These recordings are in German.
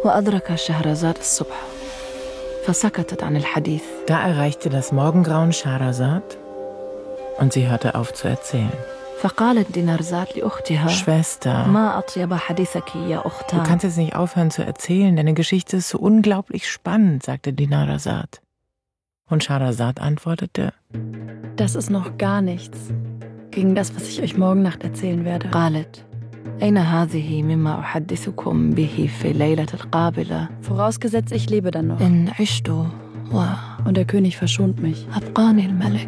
وأدرك شهرزاد الصبح فسكتت عن الحديث. Da erreichte das Morgengrauen Schahrazad und sie hörte auf zu erzählen. فقالت دينارزاد لأختها Schwester, ما أطيب حديثك يا du أختها. kannst jetzt nicht aufhören zu erzählen, deine Geschichte ist so unglaublich spannend, sagte Dinarzad. Und Schahrazad antwortete: Das ist noch gar nichts gegen das, was ich euch morgen Nacht erzählen werde. قالت أين هذه مما أحدثكم به في الليلة القابلة Vorausgesetzt, ich lebe dann noch. إن عشت Und der König verschont mich. وأبقاني الملك.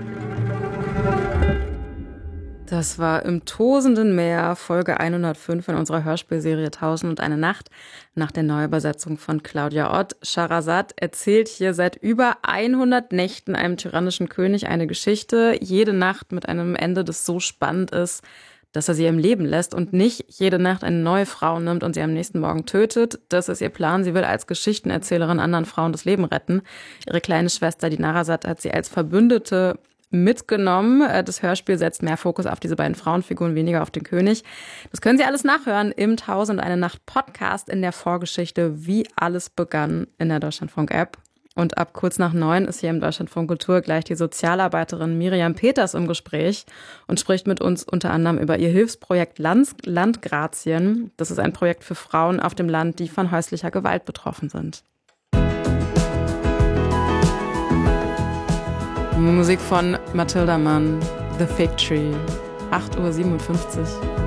Das war im tosenden Meer, Folge 105 in unserer Hörspielserie 1001 Nacht, nach der Neuübersetzung von Claudia Ott. Schahrazad erzählt hier seit über 100 Nächten einem tyrannischen König eine Geschichte, jede Nacht mit einem Ende, das so spannend ist, dass er sie im Leben lässt und nicht jede Nacht eine neue Frau nimmt und sie am nächsten Morgen tötet. Das ist ihr Plan. Sie will als Geschichtenerzählerin anderen Frauen das Leben retten. Ihre kleine Schwester Dinarzad hat sie als Verbündete mitgenommen. Das Hörspiel setzt mehr Fokus auf diese beiden Frauenfiguren, weniger auf den König. Das können Sie alles nachhören im 1001 Nacht Podcast in der Vorgeschichte, wie alles begann, in der Deutschlandfunk-App. Und ab kurz nach 9 ist hier im Deutschlandfunk Kultur gleich die Sozialarbeiterin Miriam Peters im Gespräch und spricht mit uns unter anderem über ihr Hilfsprojekt Landgrazien. Das ist ein Projekt für Frauen auf dem Land, die von häuslicher Gewalt betroffen sind. Musik von Mathilda Mann, The Fig Tree, 8:57 Uhr.